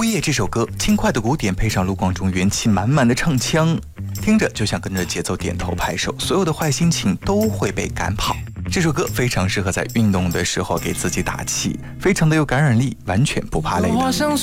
物业这首歌，轻快的鼓点配上卢广仲元气满满的唱腔，听着就想跟着节奏点头拍手，所有的坏心情都会被赶跑。这首歌非常适合在运动的时候给自己打气，非常的有感染力，完全不怕累的。